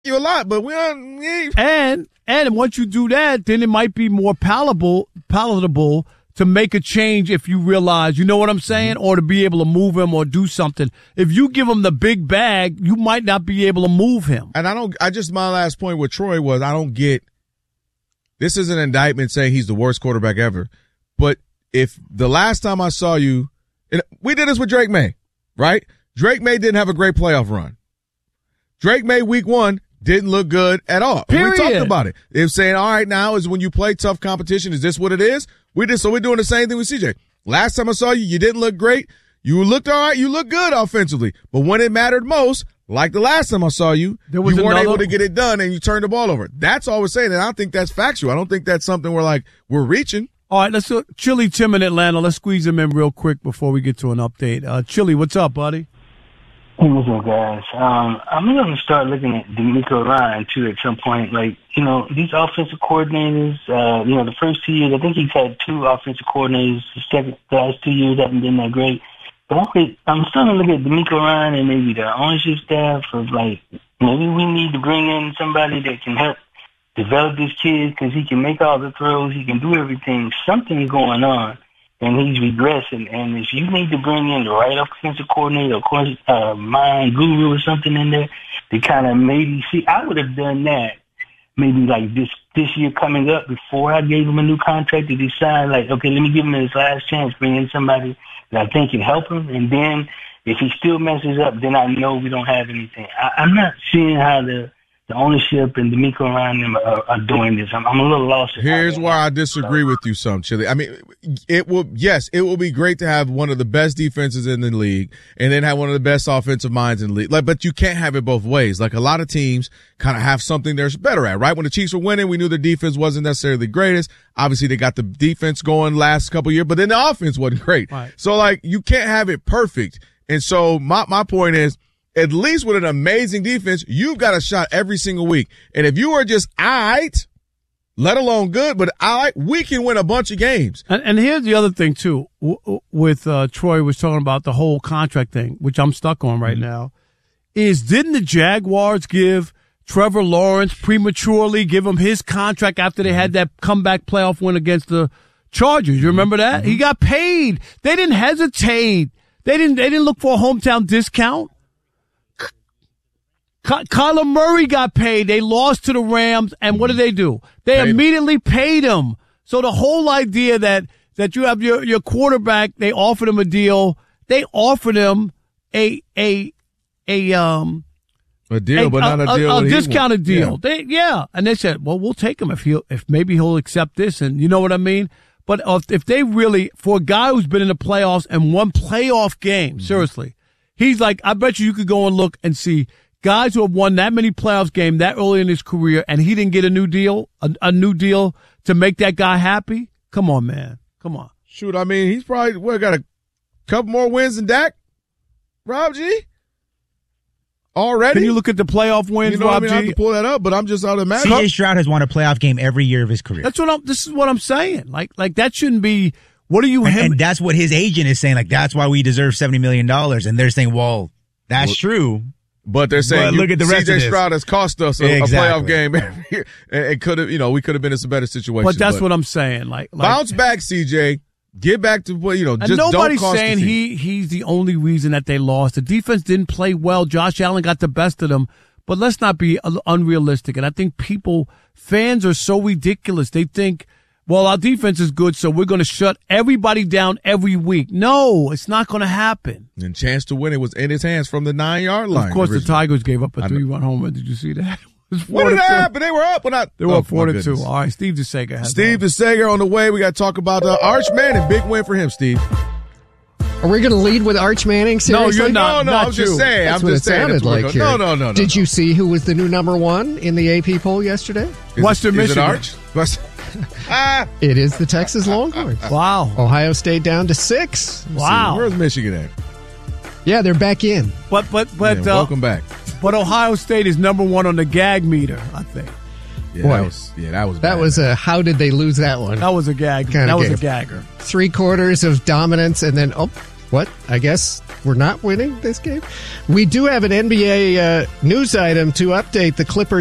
you a lot, but we ain't. And once you do that, then it might be more palatable to make a change if you realize, you know what I'm saying, or to be able to move him or do something. If you give him the big bag, you might not be able to move him. And my last point with Troy was I don't get, this is an indictment saying he's the worst quarterback ever. But if the last time I saw you, and we did this with Drake May, right? Drake May didn't have a great playoff run. Drake May week 1 didn't look good at all. Period. We talked about it. They're saying, all right, now is when you play tough competition. Is this what it is? So we're doing the same thing with CJ. Last time I saw you, you didn't look great. You looked all right. You looked good offensively. But when it mattered most, like the last time I saw you, you weren't able to get it done and you turned the ball over. That's all we're saying. And I don't think that's factual. I don't think that's something we're reaching. All right, let's go. Chili Tim in Atlanta. Let's squeeze him in real quick before we get to an update. Chili, what's up, buddy? Hey, what's up, guys? I'm going to start looking at DeMeco Ryan, too, at some point. Like, these offensive coordinators, the first 2 years, I think he's had 2 offensive coordinators. The last 2 years haven't been that great. But I'm starting to look at DeMeco Ryan and maybe the ownership staff of, maybe we need to bring in somebody that can help develop this kid because he can make all the throws. He can do everything. Something's going on. And he's regressing. And if you need to bring in the right offensive coordinator, of course, mind guru or something in there to kind of maybe see, I would have done that maybe like this year coming up before I gave him a new contract to decide okay, let me give him his last chance, bring in somebody that I think can help him. And then if he still messes up, then I know we don't have anything. I'm not seeing how the ownership and DeMeco Ryan are doing this. I'm a little lost. Here's where I disagree with you some, Chili. I mean, it will be great to have one of the best defenses in the league and then have one of the best offensive minds in the league. But you can't have it both ways. Like a lot of teams kind of have something they're better at, right? When the Chiefs were winning, we knew their defense wasn't necessarily the greatest. Obviously, they got the defense going last couple of years, but then the offense wasn't great. Right. So you can't have it perfect. And so my point is, at least with an amazing defense, you've got a shot every single week. And if you are just all right, let alone good, but all right, we can win a bunch of games. And here's the other thing, too, with Troy was talking about the whole contract thing, which I'm stuck on right now, is didn't the Jaguars give Trevor Lawrence prematurely, give him his contract after they had that comeback playoff win against the Chargers? You remember that? He got paid. They didn't hesitate. They didn't look for a hometown discount. Kyler Murray got paid. They lost to the Rams, and what did they do? They immediately paid him. So the whole idea that you have your quarterback, they offered him a deal. They offered him a deal, but not a deal. A discounted deal. Yeah. And they said, well, we'll take him if maybe he'll accept this, and you know what I mean? But if they really, for a guy who's been in the playoffs and won playoff games, seriously, he's like, I bet you could go and look and see guys who have won that many playoffs games that early in his career, and he didn't get a new deal to make that guy happy. Come on, man. Come on. Shoot, I mean, he's probably got a couple more wins than Dak, Rob G. Already? Can you look at the playoff wins, Rob G? I have to pull that up, but I'm just out of the C.J. Stroud has won a playoff game every year of his career. This is what I'm saying. Like that shouldn't be. What are you? And that's what his agent is saying. Like that's why we deserve $70 million, and they're saying, well, that's true. But they're saying, look at the rest of C.J. Stroud has cost us a playoff game every year. It could have, we could have been in some better situation. But that's what I'm saying. Like bounce back, CJ. Get back to what, and just nobody's don't cost saying he's the only reason that they lost. The defense didn't play well. Josh Allen got the best of them. But let's not be unrealistic. And I think fans are so ridiculous. They think, well, our defense is good, so we're going to shut everybody down every week. No, it's not going to happen. And chance to win it was in his hands from the 9-yard line. Of course, the Tigers gave up a 3-run home run. Did you see that? What did happen? They were up. They were up 4-2. All right, Steve DeSager. Steve DeSager on the way. We got to talk about Arch Manning. Big win for him, Steve. Are we going to lead with Arch Manning? Seriously? No, you're not. No, I'm just saying. That's what it sounded like here. No. Did you see who was the new number one in the AP poll yesterday? Western Michigan. Is it Arch? It is the Texas Longhorns. Wow. Ohio State down to 6. Wow. Where's Michigan at? Yeah, they're back in. But welcome back. But Ohio State is number one on the gag meter, I think. Yeah, that was a how did they lose that one? That was a gag. That was a gagger. 3 quarters of dominance, and then What? I guess we're not winning this game? We do have an NBA news item to update. The Clippers